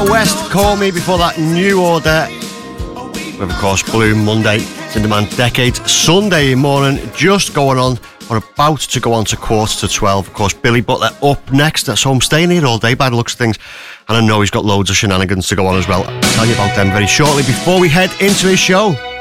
West, Call Me. Before that, New Order with, of course, Blue Monday. Cinderman Decades. Sunday morning just going on. We're about to go on to 11:45. Of course, Billy Butler up next. So I'm staying here all day by the looks of things. And I know he's got loads of shenanigans to go on as well. I'll tell you about them very shortly before we head into his show.